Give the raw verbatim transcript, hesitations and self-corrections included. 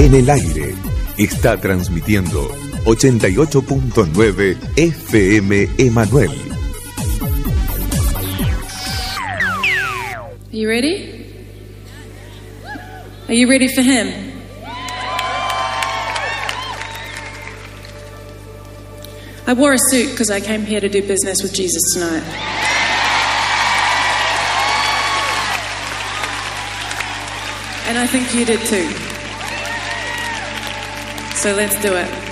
en el aire. Está transmitiendo ochenta y ocho punto nueve F M Emanuel. Are you ready? Are you ready for him? I wore a suit because I came here to do business with Jesus tonight. And I think you did too. So let's do it.